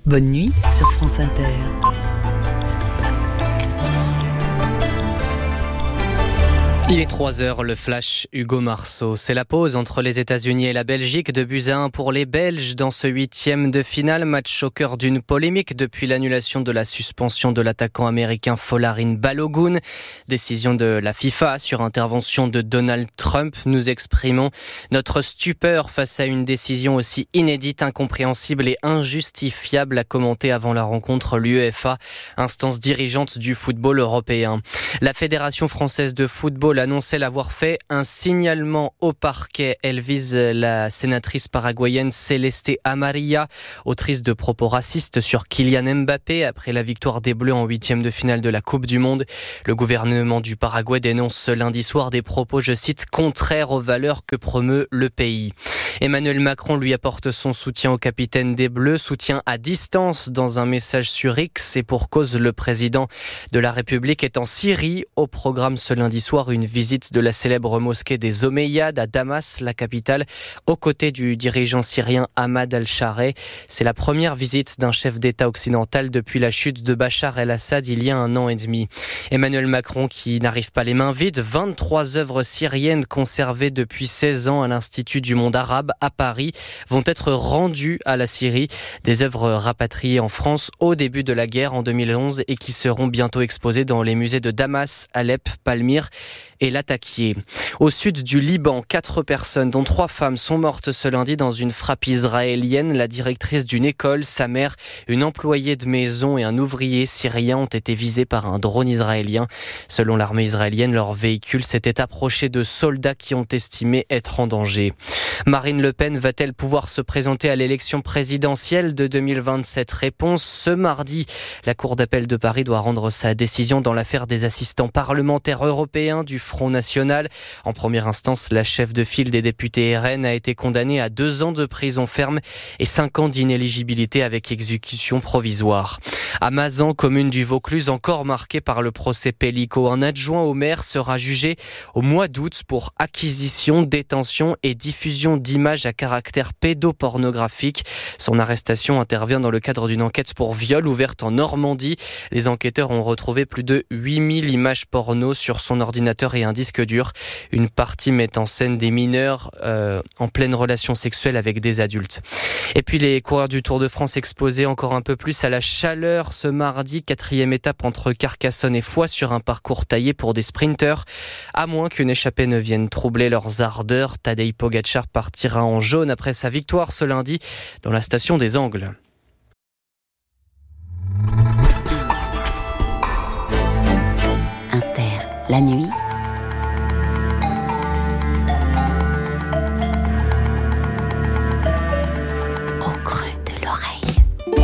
Bonne nuit sur France Inter. Il est 3h, le flash Hugo Marceau. C'est la pause entre les États-Unis et la Belgique. 2-1 pour les Belges dans ce 8e de finale. Match au cœur d'une polémique depuis l'annulation de la suspension de l'attaquant américain Folarin Balogun. Décision de la FIFA sur intervention de Donald Trump. Nous exprimons notre stupeur face à une décision aussi inédite, incompréhensible et injustifiable, a commenté avant la rencontre l'UEFA, instance dirigeante du football européen. La Fédération française de football annonçait l'avoir fait un signalement au parquet. Elle vise la sénatrice paraguayenne Celeste Amarilla, autrice de propos racistes sur Kylian Mbappé après la victoire des Bleus en 8e de finale de la Coupe du Monde. Le gouvernement du Paraguay dénonce ce lundi soir des propos, je cite, contraires aux valeurs que promeut le pays. Emmanuel Macron lui apporte son soutien au capitaine des Bleus, soutien à distance dans un message sur X, et pour cause, le président de la République est en Syrie. Au programme ce lundi soir, une visite de la célèbre mosquée des Omeyyades à Damas, la capitale, aux côtés du dirigeant syrien Ahmad al-Shareh. C'est la première visite d'un chef d'État occidental depuis la chute de Bachar el-Assad il y a 1 an et demi. Emmanuel Macron qui n'arrive pas les mains vides, 23 œuvres syriennes conservées depuis 16 ans à l'Institut du monde arabe à Paris vont être rendues à la Syrie. Des œuvres rapatriées en France au début de la guerre en 2011 et qui seront bientôt exposées dans les musées de Damas, Alep, Palmyre et Latakié. Au sud du Liban, 4 personnes, dont 3 femmes, sont mortes ce lundi dans une frappe israélienne. La directrice d'une école, sa mère, une employée de maison et un ouvrier syrien ont été visés par un drone israélien. Selon l'armée israélienne, leur véhicule s'était approché de soldats qui ont estimé être en danger. Marine Le Pen va-t-elle pouvoir se présenter à l'élection présidentielle de 2027 ? Réponse ce mardi. La Cour d'appel de Paris doit rendre sa décision dans l'affaire des assistants parlementaires européens du Front National. En première instance, la chef de file des députés RN a été condamnée à 2 ans de prison ferme et 5 ans d'inéligibilité avec exécution provisoire. À Mazan, commune du Vaucluse, encore marquée par le procès Pellico, un adjoint au maire sera jugé au mois d'août pour acquisition, détention et diffusion d'images à caractère pédopornographique. Son arrestation intervient dans le cadre d'une enquête pour viol ouverte en Normandie. Les enquêteurs ont retrouvé plus de 8000 images porno sur son ordinateur et un disque dur. Une partie met en scène des mineurs en pleine relation sexuelle avec des adultes. Et puis les coureurs du Tour de France exposés encore un peu plus à la chaleur ce mardi. 4e étape entre Carcassonne et Foix sur un parcours taillé pour des sprinteurs. À moins qu'une échappée ne vienne troubler leurs ardeurs, Tadej Pogačar partira en jaune après sa victoire ce lundi dans la station des Angles. Inter, la nuit.